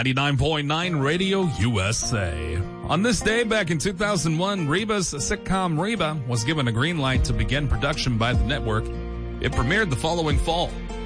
99.9 Radio USA. On this day, back in 2001, Reba's sitcom Reba was given a green light to begin production by the network. It premiered the following fall.